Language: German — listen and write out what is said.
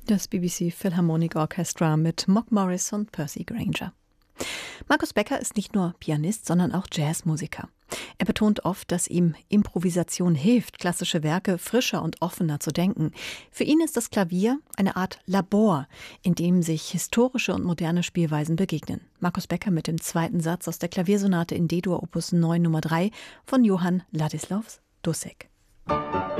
Das BBC Philharmonic Orchestra mit Mock Morris und Percy Grainger. Markus Becker ist nicht nur Pianist, sondern auch Jazzmusiker. Er betont oft, dass ihm Improvisation hilft, klassische Werke frischer und offener zu denken. Für ihn ist das Klavier eine Art Labor, in dem sich historische und moderne Spielweisen begegnen. Markus Becker mit dem zweiten Satz aus der Klaviersonate in D-Dur Opus 9 Nummer 3 von Johann Ladislaus Dussek.